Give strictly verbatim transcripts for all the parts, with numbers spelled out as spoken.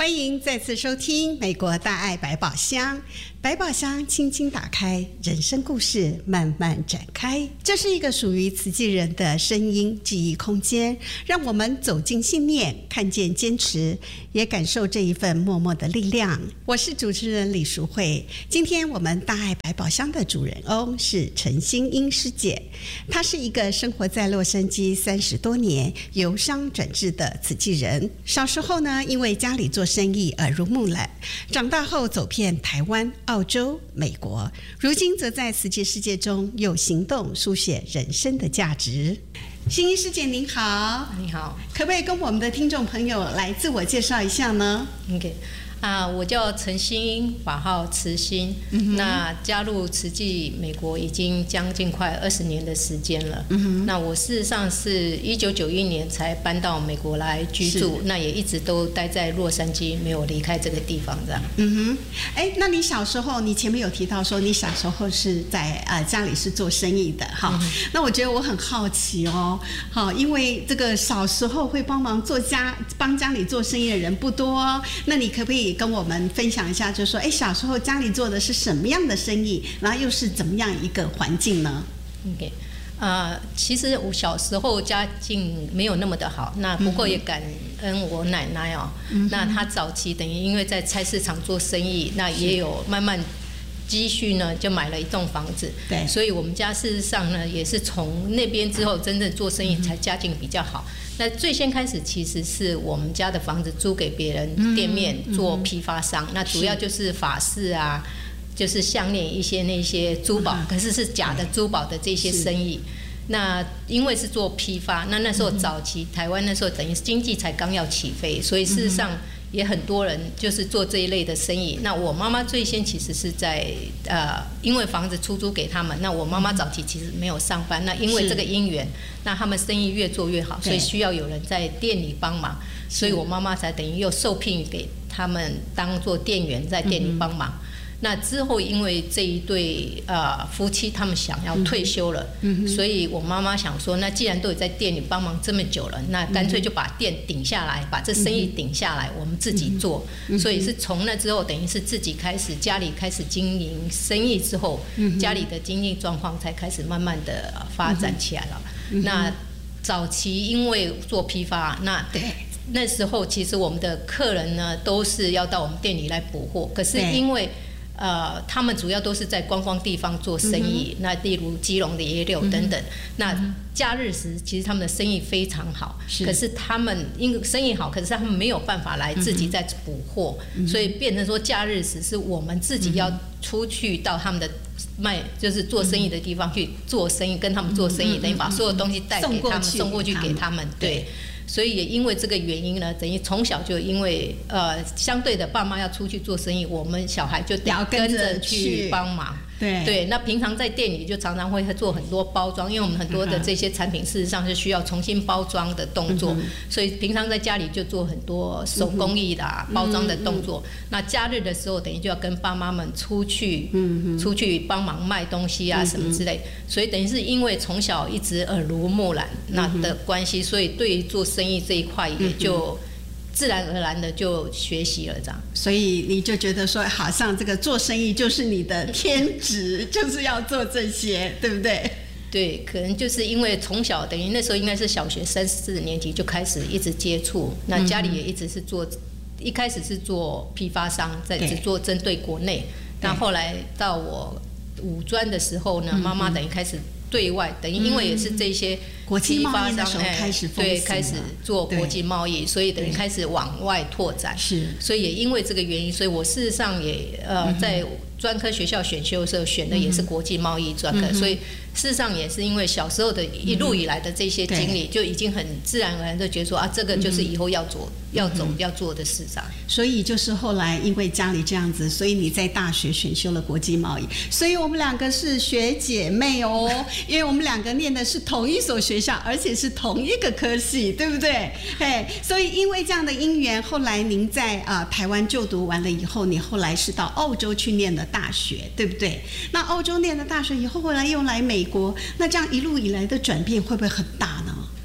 欢迎再次收听美国大爱百宝箱。百宝箱轻轻打开，人生故事慢慢展开。这是一个属于慈济人的声音记忆空间，让我们走进信念，看见坚持，也感受这一份默默的力量。我是主持人李淑慧。今天我们大爱百宝箱的主人翁是陈欣英师姐，她是一个生活在洛杉矶三十多年，由商转智的慈济人。小时候呢，因为家里做生意耳濡目染，长大后走遍台湾、澳洲、美国，如今则在慈济世界中用行动书写人生的价值。欣英师姐您好。 你好， 可不可以跟我们的听众朋友来自我介绍一下呢？ OK 啊，我叫陈欣英，法号慈欣、嗯。那加入慈济美国已经将近快二十年的时间了。嗯、那我事实上是一九九一年才搬到美国来居住，那也一直都待在洛杉矶，没有离开这个地方这样。 嗯哼，哎，那你小时候，你前面有提到说你小时候是在呃家里是做生意的哈、嗯，那我觉得我很好奇哦，好，因为这个小时候会帮忙做家帮家里做生意的人不多、哦，那你可不可以跟我们分享一下，就是说，哎，小时候家里做的是什么样的生意，然后又是怎么样一个环境呢 ？OK， 呃，其实我小时候家境没有那么的好，那不过也感恩我奶奶哦。嗯、那她早期等于因为在菜市场做生意，那也有慢慢积蓄呢，就买了一栋房子。对，所以我们家事实上呢，也是从那边之后真正做生意才家境比较好。嗯，那最先开始其实是我们家的房子租给别人店面做批发商，嗯、那主要就是法式啊，就是项链一些那些珠宝，嗯、可是是假的珠宝的这些生意。那因为是做批发，那那时候早期、嗯、台湾那时候等于经济才刚要起飞，所以事实上也很多人就是做这一类的生意。那我妈妈最先其实是在呃，因为房子出租给他们，那我妈妈早期其实没有上班，那因为这个因缘，那他们生意越做越好，所以需要有人在店里帮忙，所以我妈妈才等于又受聘给他们当做店员在店里帮忙。嗯，那之后，因为这一对呃夫妻他们想要退休了，嗯、所以我妈妈想说，那既然都有在店里帮忙这么久了，那干脆就把店顶下来，嗯、把这生意顶下来，我们自己做。嗯、所以是从那之后，等于是自己开始家里开始经营生意之后，嗯、家里的经济状况才开始慢慢的发展起来了。嗯、那早期因为做批发，那对。那时候其实我们的客人呢都是要到我们店里来补货，可是因为呃，他们主要都是在观光地方做生意，嗯、那例如基隆的野柳等等。嗯、那假日时，其实他们的生意非常好，是可是他们因为生意好，可是他们没有办法来自己再补货，嗯、所以变成说假日时是我们自己要出去到他们的卖，就是做生意的地方去做生意，跟他们做生意，嗯、等于把所有东西带给他们，送过去给他们，对。所以也因为这个原因呢，等于从小就因为呃相对的爸妈要出去做生意，我们小孩就得跟着去帮忙。对对，那平常在店里就常常会做很多包装，因为我们很多的这些产品事实上是需要重新包装的动作，嗯、所以平常在家里就做很多手工艺的、啊嗯、包装的动作。嗯、那假日的时候，等于就要跟爸妈们出去，嗯、出去帮忙卖东西啊、嗯、什么之类。所以等于是因为从小一直耳濡目染那的关系，所以对于做生意这一块也就自然而然的就学习了这样。 所以你就觉得说，好像这个做生意就是你的天职，就是要做这些，对不对？ 对，可能就是因为从小等于那时候应该是小学三四年级就开始一直接触，那家里也一直是做，一开始是做批发商，在只做针对国内，那后来到我五专的时候呢，妈妈等于开始对外，等于因为也是这些国际贸易的时候开始丰富了， 对，开始做国际贸易，所以等于开始往外拓展。是，所以也因为这个原因，所以我事实上也呃在专科学校选修的时候选的也是国际贸易专科，嗯、所以事实上也是因为小时候的一路以来的这些经历，嗯、就已经很自然而然就觉得说啊，这个就是以后要做、嗯、要走、要做的事上。 所以就是后来因为家里这样子，所以你在大学选修了国际贸易，所以我们两个是学姐妹哦，因为我们两个念的是同一所学校，而且是同一个科系，对不对？嘿，所以因为这样的因缘，后来您在啊、呃、台湾就读完了以后，你后来是到澳洲去念的大学，对不对？那澳洲念的大学以后，后来又来美国，那这样一路以来的转变会不会很大呢？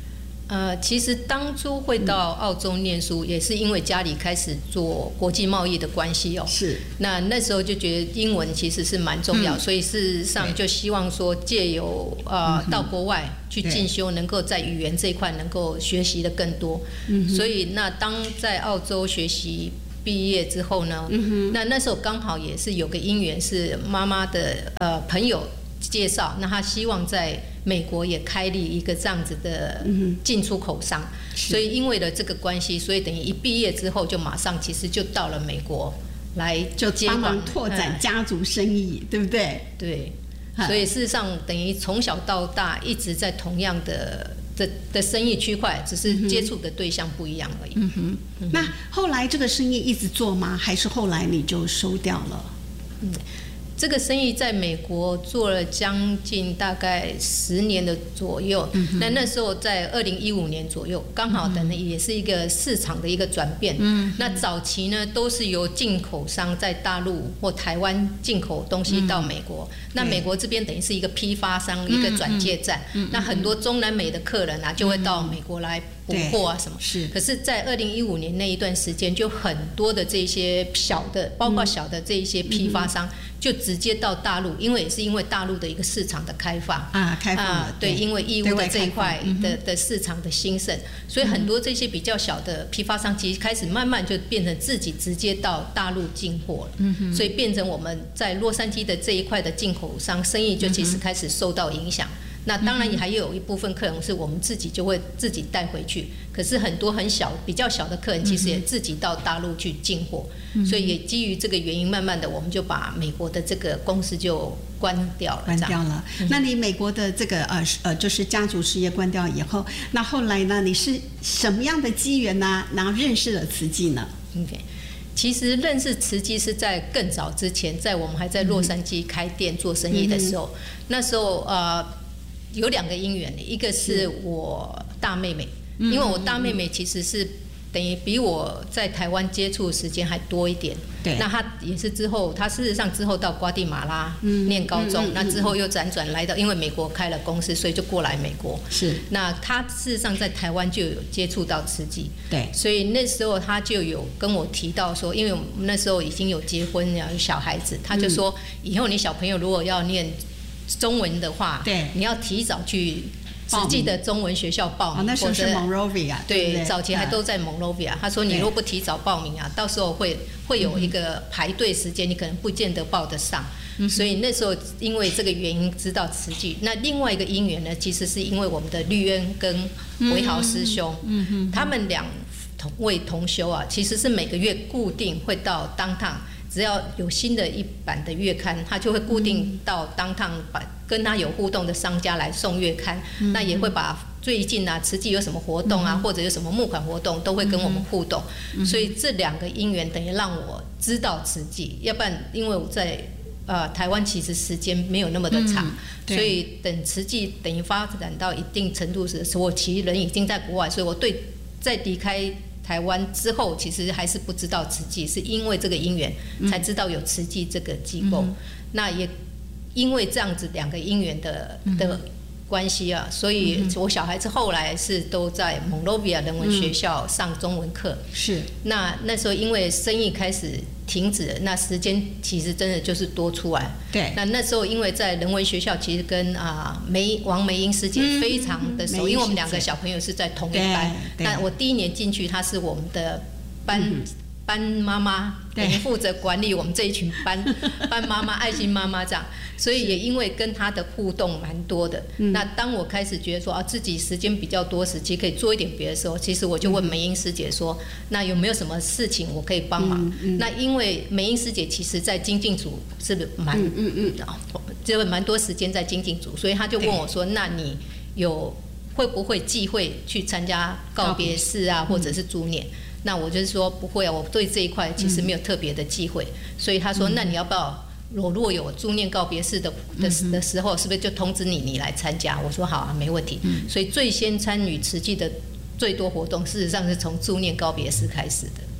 呃，其实当初会到澳洲念书，也是因为家里开始做国际贸易的关系哦。 是。 那那时候就觉得英文其实是蛮重要，嗯、所以事实上就希望说借由呃、嗯、到国外去进修，能够在语言这一块能够学习的更多。嗯、所以那当在澳洲学习毕业之后呢，嗯、那那时候刚好也是有个因缘，是妈妈的呃朋友介绍，那他希望在美国也开立一个这样子的进出口商，嗯、所以因为了这个关系，所以等于一毕业之后就马上其实就到了美国来就帮忙拓展家族生意，嗯、对不对？ 对，所以事实上等于从小到大一直在同样的的的生意区块，只是接触的对象不一样而已。 嗯哼，嗯哼那后来这个生意一直做吗？还是后来你就收掉了？ 嗯。这个生意在美国做了将近大概十年的左右，嗯、那那时候在二零一五年左右，刚好等于也是一个市场的一个转变。嗯、那早期呢都是由进口商在大陆或台湾进口东西到美国，嗯、那美国这边等于是一个批发商，嗯、一个转介站，嗯、那很多中南美的客人啊就会到美国来补货啊什么。是。可是，在二零一五年那一段时间，就很多的这些小的，包括小的这一些批发商。就直接到大陆，因为也是因为大陆的一个市场的开放啊，开放啊， 对，因为义乌的这一块的的市场的兴盛，所以很多这些比较小的批发商，其实开始慢慢就变成自己直接到大陆进货了，嗯、所以变成我们在洛杉矶的这一块的进口商生意就其实开始受到影响。那当然也还有一部分客人是我们自己就会自己带回去，可是很多很小比较小的客人其实也自己到大陆去进货，嗯、所以也基于这个原因，慢慢的我们就把美国的这个公司就关掉了。 关掉了。嗯、那你美国的这个呃呃就是家族事业关掉以后，那后来呢？你是什么样的机缘呢？然后认识了慈济呢 ？OK。其实认识慈济是在更早之前，在我们还在洛杉矶开店做生意的时候，嗯、那时候呃。有两个因缘，一个是我大妹妹，嗯、因为我大妹妹其实是等于比我在台湾接触的时间还多一点。对，那她也是之后，她事实上之后到瓜地马拉念高中，嗯嗯嗯、那之后又辗转来到，因为美国开了公司，所以就过来美国。是，那她事实上在台湾就有接触到慈济，对，所以那时候她就有跟我提到说，因为我们那时候已经有结婚了，有小孩子，她就说，嗯、以后你小朋友如果要念中文的话，对，你要提早去慈济的中文学校报名。 哦，那时候是 Monrovia， 对， 对， 对， 早期还都在 Monrovia。他说，你如果不提早报名啊，到时候会会有一个排队时间，你可能不见得报得上。嗯、所以那时候因为这个原因知道慈济。那另外一个因缘呢，其实是因为我们的绿恩跟维豪师兄，嗯嗯、他们两位同修啊，其实是每个月固定会到downtown。只要有新的一版的月刊，他就会固定到downtown把跟他有互动的商家来送月刊，嗯、那也会把最近啊慈济有什么活动啊，嗯、或者有什么募款活动，都会跟我们互动。嗯、所以这两个因缘等于让我知道慈济，要不然因为我在呃台湾其实时间没有那么的长，嗯、所以等慈济等于发展到一定程度时，我其实人已经在国外，所以我对在离开台湾之后，其实还是不知道慈济，是因为这个因缘才知道有慈济这个机构。嗯、那也因为这样子两个因缘的的关系啊，所以我小孩子后来是都在 Monrovia 人文学校上中文课。嗯、是。那那时候因为生意开始停止了，那时间其实真的就是多出来。对。那那时候因为在人文学校，其实跟啊梅王梅英师姐非常的熟，嗯、因为我们两个小朋友是在同一班。那我第一年进去，她是我们的班。嗯班妈妈，等于负责管理我们这一群班班妈妈、爱心妈妈这样，所以也因为跟她的互动蛮多的。嗯、那当我开始觉得说啊，自己时间比较多时期可以做一点别的时候，其实我就问梅英师姐说，那有没有什么事情我可以帮忙？嗯嗯、那因为梅英师姐其实在精进组是蛮嗯嗯嗯，就蛮多时间在精进组，所以她就问我说，那你有会不会忌讳去参加告别式啊，或者是助念？那我就是说不会啊，我对这一块其实没有特别的忌讳，嗯、所以他说，那你要不要我如果有助念告别式的的的时候，是不是就通知你你来参加？我说好啊，没问题。嗯、所以最先参与慈济的最多活动，事实上是从助念告别式开始的。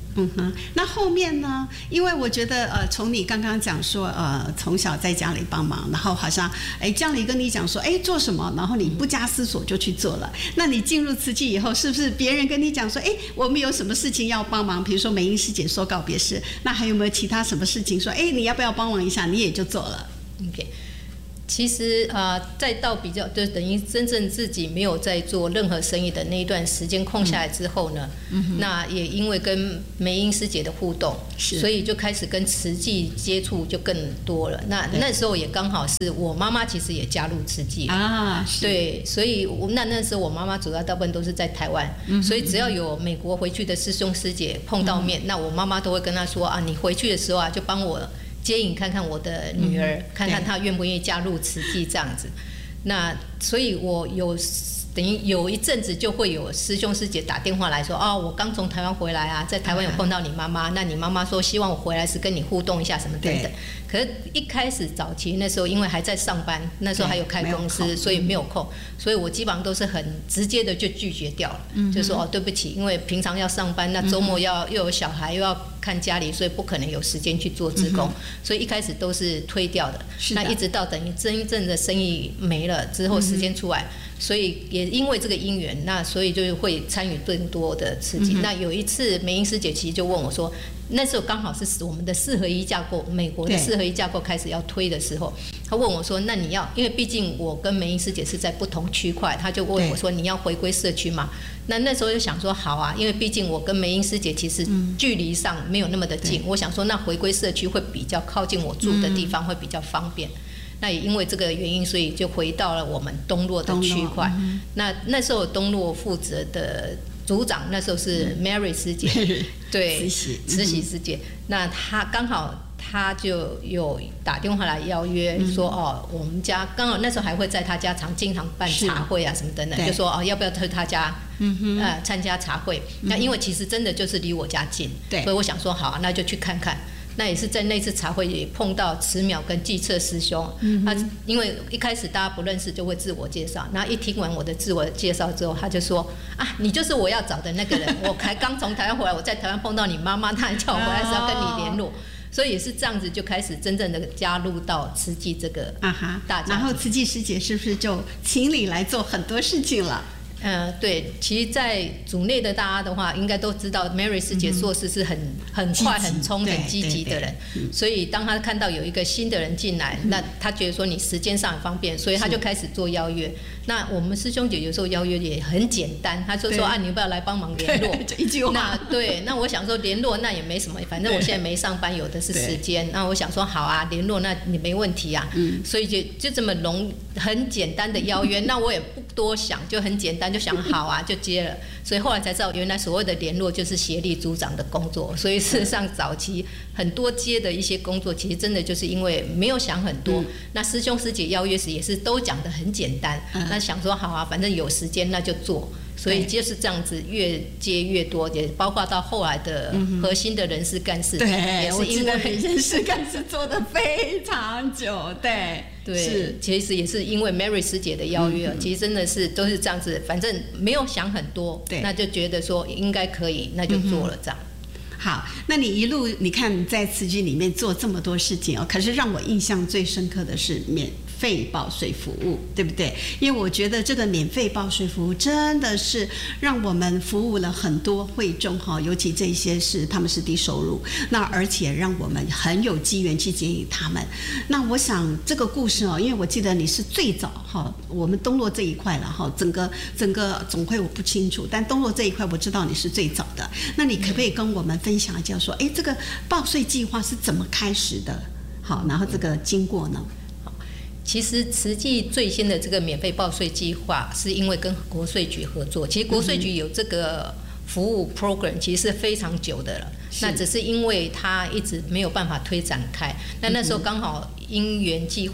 嗯哼，那后面呢？因为我觉得，呃，从你刚刚讲说，呃，从小在家里帮忙，然后好像，哎，家里跟你讲说，哎，做什么，然后你不加思索就去做了。那你进入慈济以后，是不是别人跟你讲说，哎，我们有什么事情要帮忙？比如说美英师姐说告别式，那还有没有其他什么事情说，哎，你要不要帮忙一下？你也就做了。 OK。其实呃，再到比较，就等于真正自己没有在做任何生意的那一段时间空下来之后呢，嗯、那也因为跟梅英师姐的互动，所以就开始跟慈济接触就更多了。那那时候也刚好是我妈妈其实也加入慈济啊，对，所以我那那时候我妈妈主要大部分都是在台湾，嗯、所以只要有美国回去的师兄师姐碰到面，嗯、那我妈妈都会跟她说啊，你回去的时候啊，就帮我接引看看我的女儿，嗯、看看她愿不愿意加入慈济这样子。那所以我有等于有一阵子就会有师兄师姐打电话来说，哦，我刚从台湾回来啊，在台湾有碰到你妈妈，那你妈妈说希望我回来时跟你互动一下什么等等。可是一开始早期那时候因为还在上班，那时候还有开公司，所以没有空，所以我基本上都是很直接的就拒绝掉了，嗯、就说哦对不起，因为平常要上班，那周末要、嗯、又有小孩又要看家里，所以不可能有时间去做志工，嗯、所以一开始都是推掉的。的那一直到等于真正的生意没了之后，时间出来。嗯所以也因为这个因缘，那所以就会参与更多的刺激。嗯、那有一次梅英师姐其实就问我说，那时候刚好是我们的四合一架构，美国的四合一架构开始要推的时候，她问我说，那你要，因为毕竟我跟梅英师姐是在不同区块，她就问我说，你要回归社区吗？那那时候就想说好啊，因为毕竟我跟梅英师姐其实距离上没有那么的近，嗯、我想说那回归社区会比较靠近我住的地方，会比较方便。嗯那也因为这个原因，所以就回到了我们东洛的区块。嗯、那那时候东洛负责的组长，那时候是 Mary 师姐，嗯、对，慈禧慈禧师姐。嗯、那她刚好她就有打电话来邀约说，嗯、哦，我们家刚好那时候还会在她家常经常办茶会啊什么等等，就说哦要不要去她家，嗯、呃参加茶会？嗯、那因为其实真的就是离我家近，对，所以我想说好，那就去看看。那也是在那次茶会也碰到慈淼跟季策师兄，嗯、他因为一开始大家不认识就会自我介绍，然后一听完我的自我介绍之后，他就说啊，你就是我要找的那个人，我才刚从台湾回来，我在台湾碰到你妈妈，她还叫我回来是要跟你联络，哦、所以也是这样子就开始真正的加入到慈济这个大家庭。 然后慈济师姐是不是就请你来做很多事情了？ 呃，对，其实，在组内的大家的话，应该都知道 Mary 师姐做事是很很快、很冲、很积极的人。所以，当他看到有一个新的人进来，嗯、那他觉得说你时间上很方便，所以他就开始做邀约。那我们师兄姐有时候邀约也很简单，他就说啊，你要不要来帮忙联络？ 一句话。 那对，那我想说联络那也没什么，反正我现在没上班，有的是时间。那我想说好啊，联络那你没问题啊。嗯、所以就就这么容很简单的邀约，那我也不多想，就很简单。就想好啊，就接了，所以后来才知道，原来所谓的联络就是协力组长的工作。所以事实上，早期很多接的一些工作，其实真的就是因为没有想很多。嗯、那师兄师姐邀约时也是都讲得很简单，嗯、那想说好啊，反正有时间那就做。所以就是这样子，越接越多，也包括到后来的核心的人事干事， 对， 也是因为人事干事做得非常久，对。 对，是其实也是因为 Mary 师姐的邀约，嗯、其实真的是都是这样子，反正没有想很多，那就觉得说应该可以，那就做了这样。 嗯、好，那你一路你看在慈济里面做这么多事情哦，可是让我印象最深刻的是免费报税服务，对不对？因为我觉得这个免费报税服务真的是让我们服务了很多会众哈，尤其这些是他们是低收入，那而且让我们很有机缘去接引他们。那我想这个故事哦，因为我记得你是最早哈，我们东洛这一块了哈，整个整个总会我不清楚，但东洛这一块我知道你是最早的。那你可不可以跟我们分享一下说，哎，这个报税计划是怎么开始的？好，然后这个经过呢？ 其实慈济最先的这个免费报税计划，是因为跟国税局合作。其实国税局有这个服务 program， 其实是非常久的了。那只是因为它一直没有办法推展开。那那时候刚好因缘际会，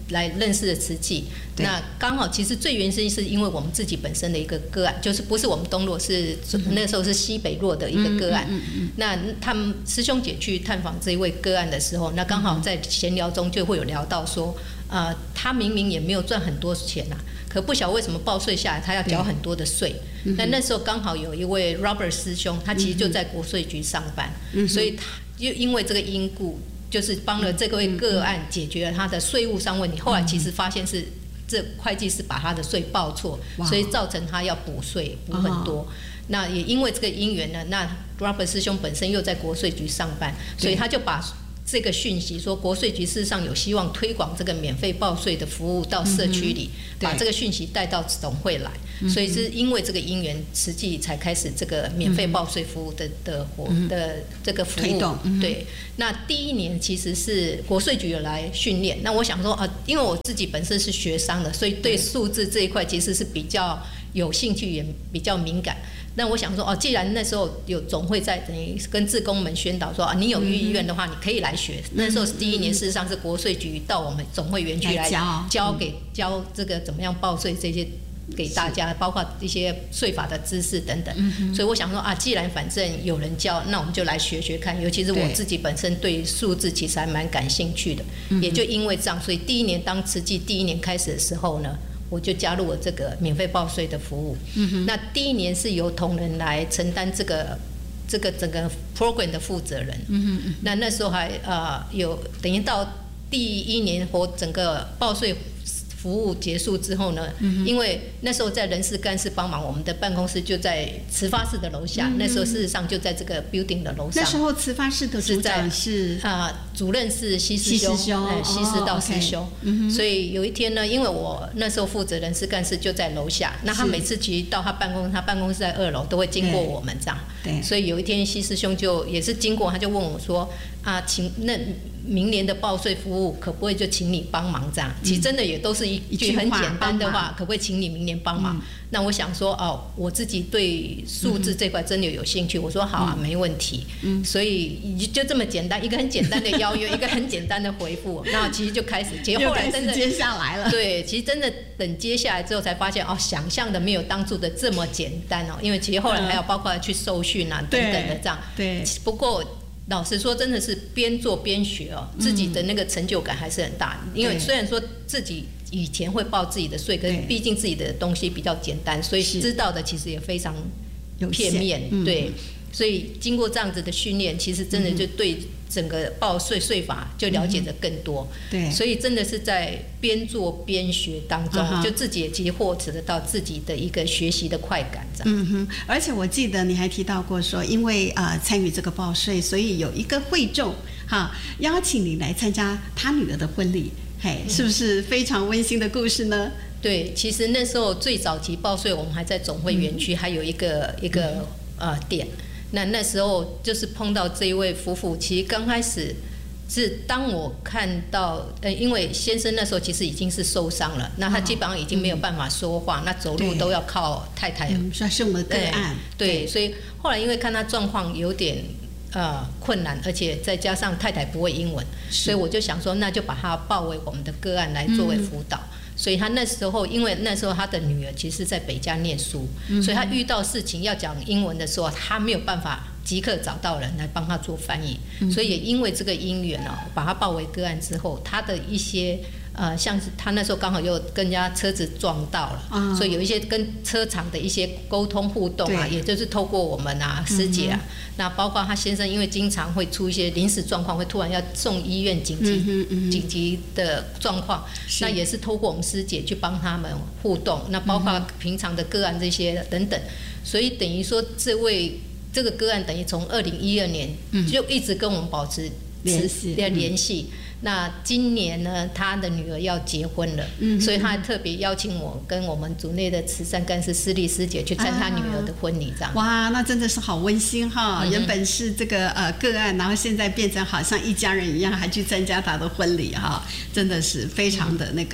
来认识了慈济。那刚好其实最原生是因为我们自己本身的一个个案，就是不是我们东洛，是那时候是西北洛的一个个案。嗯嗯嗯嗯、那他们师兄姐去探访这一位个案的时候，那刚好在闲聊中就会有聊到说，呃，他明明也没有赚很多钱啊，可不晓得为什么报税下来他要缴很多的税。那那时候刚好有一位 Robert 师兄，他其实就在国税局上班，嗯、所以他就因为这个因故，就是帮了这位个案解决了他的税务上问题。后来其实发现是这会计师把他的税报错，所以造成他要补税补很多。哦、那也因为这个因缘呢，那 Robert 师兄本身又在国税局上班，所以他就把这个讯息说国税局事实上有希望推广这个免费报税的服务到社区里，嗯、把这个讯息带到总会来。所以是因为这个因缘，慈济才开始这个免费报税服务的的活的这个服务。嗯、对，那第一年其实是国税局有来训练。那我想说啊，因为我自己本身是学商的，所以对数字这一块其实是比较有兴趣，也比较敏感。那我想说哦，既然那时候有总会在等于跟志工们宣导说啊，你有意愿的话，你可以来学。嗯、那时候是第一年，事实上是国税局到我们总会园区来教教给教这个怎么样报税这些。给大家，包括一些税法的知识等等，嗯、所以我想说啊，既然反正有人教，那我们就来学学看。尤其是我自己本身对数字其实还蛮感兴趣的，也就因为这样，所以第一年当慈济第一年开始的时候呢，我就加入了这个免费报税的服务。嗯、那第一年是由同仁来承担这个这个整个 program 的负责人。嗯嗯、那那时候还呃有等于到第一年或整个报税服务结束之后呢，嗯、因为那时候在人事干事帮忙，我们的办公室就在慈发室的楼下。嗯、那时候事实上就在这个 building 的楼上。 那时候慈发室的组长是啊、呃，主任是西师兄，哎，西师道师兄。哦 okay 所以有一天呢，因为我那时候负责人事干事就在楼下，那他每次其实到他办公室，他办公室在二楼，都会经过我们这样。对。所以有一天西师兄就也是经过，他就问我说啊，请那。明年的报税服务可不可以就请你帮忙这样？其实真的也都是一句很简单的话，可不可以请你明年帮忙？嗯、那我想说哦，我自己对数字这块真的有兴趣，我说好啊，嗯、没问题。嗯、所以就这么简单，一个很简单的邀约，一个很简单的回复，那其实就开始。其实后来真的接下来了。 对，其实真的等接下来之后才发现哦，想象的没有当初的这么简单哦，因为其实后来还有包括去受训啊、嗯、等等的这样。对。不过。老实说，真的是边做边学哦，自己的那个成就感还是很大。嗯、因为虽然说自己以前会报自己的税，可是毕竟自己的东西比较简单，所以知道的其实也非常片面。嗯、对，所以经过这样子的训练，其实真的就对整个报税税法就了解的更多。嗯、对，所以真的是在边做边学当中，嗯、就自己也其实获得到自己的一个学习的快感。 嗯哼，而且我记得你还提到过说，因为呃参与这个报税，所以有一个会众哈邀请你来参加他女儿的婚礼，嘿，是不是非常温馨的故事呢？ 对，其实那时候最早期报税，我们还在总会园区，嗯、还有一个一个呃店。那那时候就是碰到这一位夫妇，其实刚开始。是当我看到，呃，因为先生那时候其实已经是受伤了，那他基本上已经没有办法说话，哦嗯、那走路都要靠太太。 嗯，算是我们的个案。 对，对所以后来因为看他状况有点呃困难，而且再加上太太不会英文，所以我就想说，那就把他报为我们的个案来作为辅导。嗯所以他那时候，因为那时候他的女儿其实在北加念书，嗯、所以他遇到事情要讲英文的时候，他没有办法即刻找到人来帮他做翻译。嗯、所以也因为这个因缘哦，把他报为个案之后，他的一些呃，像是他那时候刚好又跟人家车子撞到了，嗯、所以有一些跟车厂的一些沟通互动啊，也就是透过我们啊师姐啊，嗯、那包括他先生，因为经常会出一些临时状况，会突然要送医院紧急、嗯嗯、紧急的状况，那也是透过我们师姐去帮他们互动，那包括平常的个案这些等等，所以等于说这位这个个案等于从二零一二年就一直跟我们保持联系联系。嗯那今年呢，他的女儿要结婚了，嗯、所以他还特别邀请我跟我们组内的慈善干事施丽师姐去参他女儿的婚礼，这样、啊。 哇，那真的是好温馨哈！嗯、原本是这个呃个案，然后现在变成好像一家人一样，还去参加他的婚礼哈，真的是非常的那个。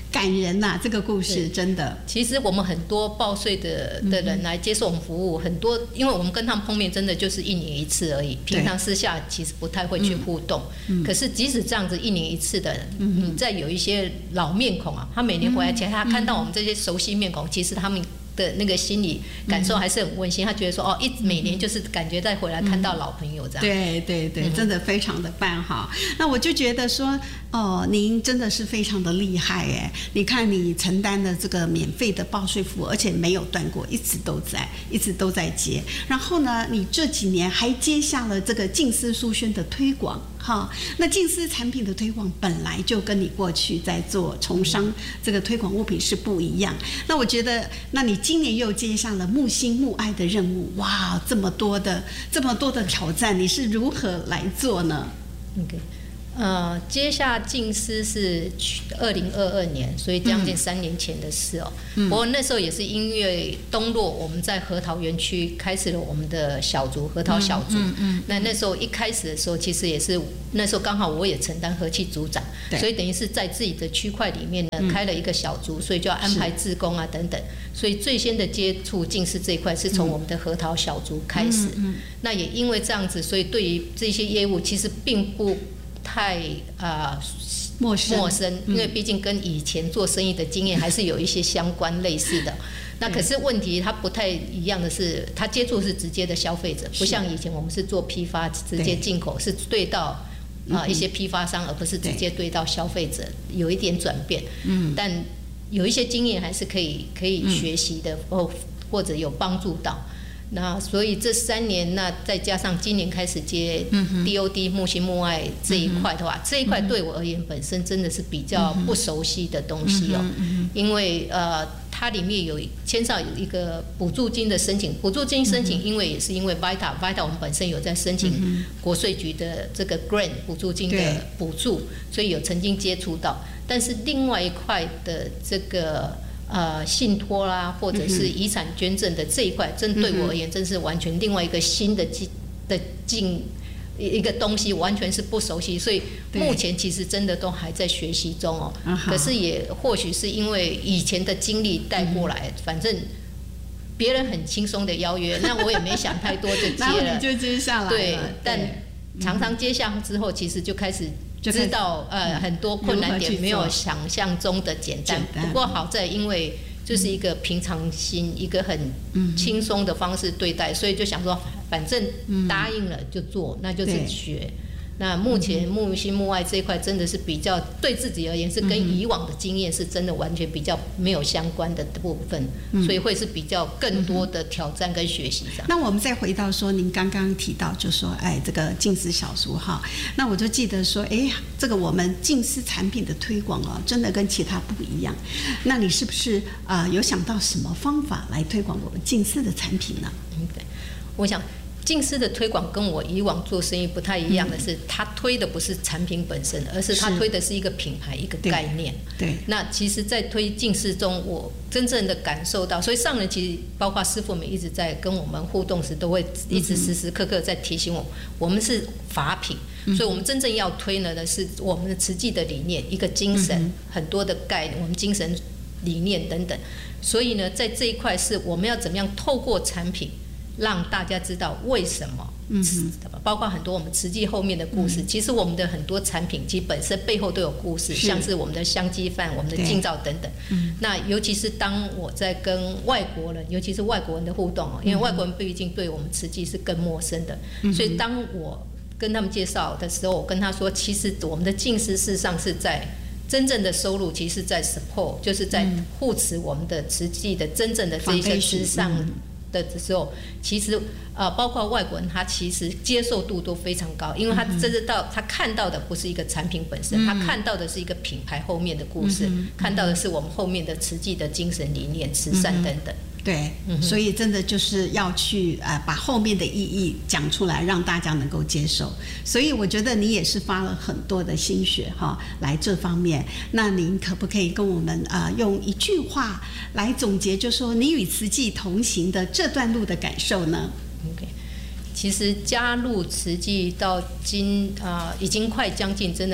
感人呐、啊，这个故事真的。 其实我们很多报税的的人来接受我们服务，嗯、很多因为我们跟他们碰面真的就是一年一次而已，平常私下其实不太会去互动。嗯、可是即使这样子一年一次的，嗯、你再有一些老面孔啊，他每年回来前，他看到我们这些熟悉面孔，其实他们的那个心理感受还是很温馨，他觉得说哦，一每年就是感觉再回来看到老朋友这样。 对对对，真的非常的棒哈。那我就觉得说，哦，您真的是非常的厉害哎！你看你承担的这个免费的报税服务，而且没有断过，一直都在，一直都在接。然后呢，你这几年还接下了这个净丝书轩的推广。哈，那净丝产品的推广本来就跟你过去在做从商这个推广物品是不一样。那我觉得，那你今年又接上了木心木爱的任务，哇，这么多的这么多的挑战，你是如何来做呢 ？OK。呃，接下净丝是二零二二年，所以将近三年前的事哦。嗯、不过那时候也是因为东洛我们在核桃园区开始了我们的小组核桃小组。嗯嗯嗯、那那时候一开始的时候，其实也是那时候刚好我也承担和气组长，所以等于是在自己的区块里面呢、嗯、开了一个小组，所以就要安排志工啊等等。所以最先的接触净丝这一块是从我们的核桃小组开始。嗯嗯、那也因为这样子，所以对于这些业务其实并不太啊、呃、 陌生， 陌生，因为毕竟跟以前做生意的经验还是有一些相关类似的。那可是问题它不太一样的是，它接触是直接的消费者，不像以前我们是做批发直接进口，是对到啊、呃、一些批发商，而不是直接对到消费者，有一点转变。嗯，但有一些经验还是可以可以学习的，或或者有帮助到。那所以这三年，那再加上今年开始接 D O D 木心木爱这一块的话，嗯、这一块对我而言本身真的是比较不熟悉的东西哦，嗯嗯、因为呃它里面有牵涉有一个补助金的申请，补助金申请，因为也是因为 Vita Vita 我们本身有在申请国税局的这个 Grant 补助金的补助，所以有曾经接触到，但是另外一块的这个。呃，信托啦，或者是遗产捐赠的这一块，真对我而言，真是完全另外一个新的进的进一个东西，完全是不熟悉，所以目前其实真的都还在学习中哦。可是也或许是因为以前的经历带过来，反正别人很轻松的邀约，那我也没想太多就接了， 然后你就接下来了。 对，但常常接下之后，其实就开始。知道呃很多困难点没有想象中的简单，不过好在因为就是一个平常心，一个很轻松的方式对待，所以就想说反正答应了就做，那就是学。那目前木心木爱这一块真的是比较对自己而言是跟以往的经验是真的完全比较没有相关的部分，所以会是比较更多的挑战跟学习这样。 那我们再回到说您刚刚提到就说哎这个净丝小书哈，那我就记得说哎这个我们净丝产品的推广哦真的跟其他不一样，那你是不是啊、呃、有想到什么方法来推广我们净丝的产品呢？ 嗯，对，我想。净丝的推广跟我以往做生意不太一样的是，他推的不是产品本身，而是他推的是一个品牌、一个概念。 对。 那其实，在推净丝中，我真正的感受到，所以上人其实包括师父们一直在跟我们互动时，都会一直时时刻刻在提醒我，我们是法品，所以我们真正要推呢的是我们的慈济的理念，一个精神，很多的概念，我们精神理念等等。所以呢，在这一块是我们要怎么样透过产品。让大家知道为什么，嗯，包括很多我们慈济后面的故事。嗯、其实我们的很多产品，其实本身背后都有故事，像是我们的香鸡饭、我们的净皂等等。嗯、那尤其是当我在跟外国人，尤其是外国人的互动哦，因为外国人毕竟对我们慈济是更陌生的，嗯、所以当我跟他们介绍的时候，我跟他说，其实我们的净丝事实上是在。真正的收入其实是在 support， 就是在护持我们的慈济的真正的这一些之上。的时候，其实呃，包括外国人，他其实接受度都非常高，因为他真的到他看到的不是一个产品本身，嗯、他看到的是一个品牌后面的故事，嗯、看到的是我们后面的慈济的精神理念、慈善等等。 对，嗯、所以真的就是要去呃把后面的意义讲出来，让大家能够接受。所以我觉得你也是发了很多的心血哈，来这方面。那您可不可以跟我们啊、呃、用一句话来总结，就说你与慈济同行的这段路的感受呢 ？OK， 其实加入慈济到今啊、呃、已经快将近真的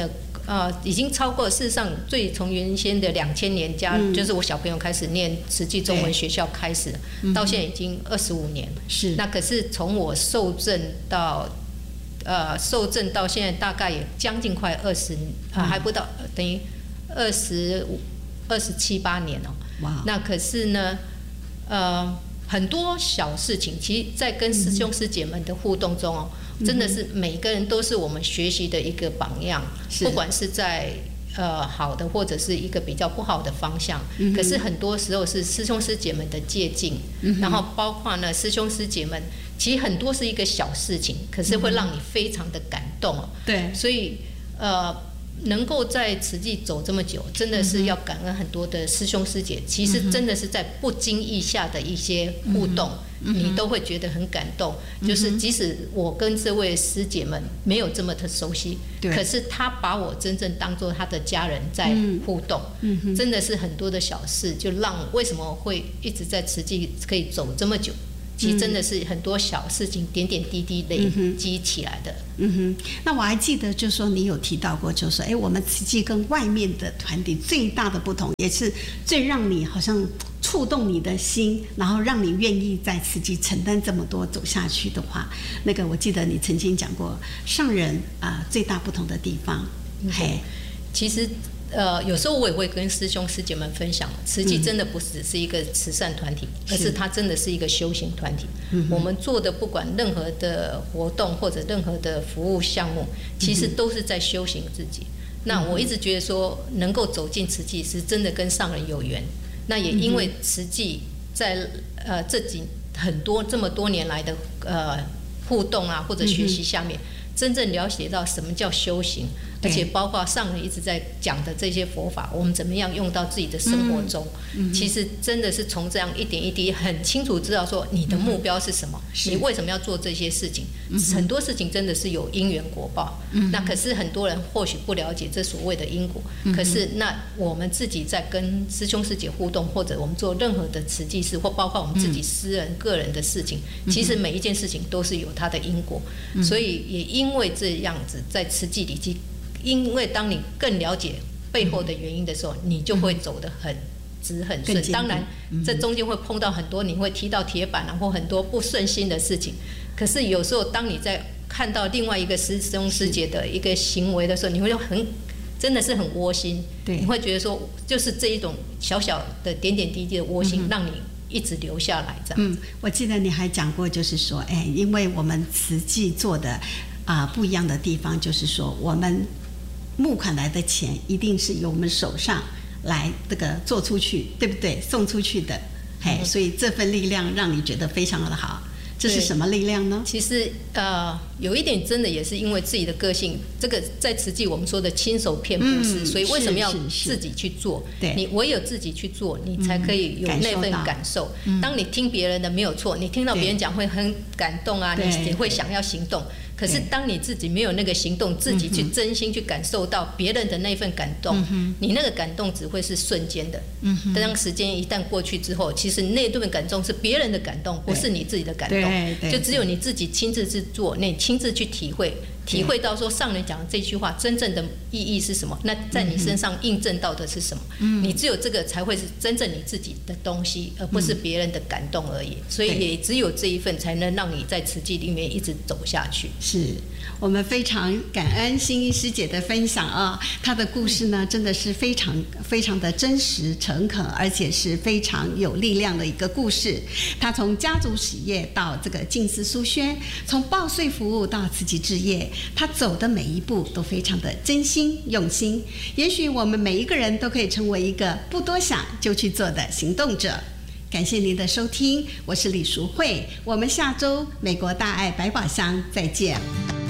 呃，已经超过事实上最从原先的两千年加、嗯，就是我小朋友开始念慈济中文学校开始，到现在已经二十五年。是。那可是从我受证到，呃，受证到现在大概也将近快二十，啊，还不到，等于二十五、二十七八年哦。哇。那可是呢，呃，很多小事情，其实在跟师兄师姐们的互动中哦。真的是每个人都是我们学习的一个榜样，不管是在呃好的或者是一个比较不好的方向，嗯、可是很多时候是师兄师姐们的借鉴、嗯，然后包括呢师兄师姐们，其实很多是一个小事情，可是会让你非常的感动哦。对，所以呃。能够在慈济走这么久，真的是要感恩很多的师兄师姐。其实真的是在不经意下的一些互动，嗯、你都会觉得很感动。嗯、就是即使我跟这位师姐们没有这么的熟悉，可是她把我真正当作她的家人在互动，嗯、真的是很多的小事，就让为什么会一直在慈济可以走这么久。其实真的是很多小事情点点滴滴累积起来的。 嗯哼，那我还记得，就是说你有提到过，就是说，哎，我们慈济跟外面的团体最大的不同，也是最让你好像触动你的心，然后让你愿意在慈济承担这么多走下去的话，那个我记得你曾经讲过，上人啊、呃、最大不同的地方，嘿， 其实。呃，有时候我也会跟师兄师姐们分享，慈济真的不只是一个慈善团体，嗯、而是它真的是一个修行团体。我们做的不管任何的活动或者任何的服务项目，其实都是在修行自己。嗯、那我一直觉得说，能够走进慈济是真的跟上人有缘。那也因为慈济在呃这几很多这么多年来的呃互动啊或者学习下面。嗯真正了解到什么叫修行，而且包括上人一直在讲的这些佛法，我们怎么样用到自己的生活中，嗯、其实真的是从这样一点一滴很清楚知道说你的目标是什么，嗯、你为什么要做这些事情，嗯、很多事情真的是有因缘果报，嗯、那可是很多人或许不了解这所谓的因果，嗯、可是那我们自己在跟师兄师姐互动，或者我们做任何的慈济事，或包括我们自己私人、嗯、个人的事情，其实每一件事情都是有它的因果，嗯、所以也因因为这样子，在慈济里，因为当你更了解背后的原因的时候，你就会走得很直很顺。当然，这中间会碰到很多，你会踢到铁板啊，或很多不顺心的事情。可是有时候，当你在看到另外一个师兄师姐的一个行为的时候，你会很真的是很窝心。对，你会觉得说，就是这一种小小的点点滴滴的窝心，嗯、让你。一直留下来这样。 嗯，我记得你还讲过，就是说，哎，因为我们慈济做的啊、呃、不一样的地方，就是说，我们募款来的钱一定是由我们手上来这个做出去，对不对？送出去的，哎、嗯，所以这份力量让你觉得非常的好。这是什么力量呢？ 其实呃，有一点真的也是因为自己的个性，这个在慈济我们说的亲手骗布施、嗯，所以为什么要自己去做？对，你唯有自己去做，你才可以有那份感受。嗯、当你听别人的没有错，你听到别人讲会很感动啊，你也会想要行动。可是当你自己没有那个行动，自己去真心去感受到别人的那份感动，嗯、你那个感动只会是瞬间的。嗯，当时间一旦过去之后，其实那顿感动是别人的感动，不是你自己的感动。就只有你自己亲自去做，你亲自去体会，体会到说上人讲的这句话真正的意义是什么，那在你身上印证到的是什么？嗯，你只有这个才会是真正你自己的东西，而不是别人的感动而已。所以也只有这一份才能让你在慈济里面一直走下去。 是我们非常感恩心怡师姐的分享啊，她的故事呢真的是非常非常的真实诚恳，而且是非常有力量的一个故事。她从家族企业到这个静思书轩，从报税服务到慈济置业，她走的每一步都非常的真心用心。也许我们每一个人都可以成为一个不多想就去做的行动者。感谢您的收听，我是李淑慧，我们下周美国大爱百宝箱再见。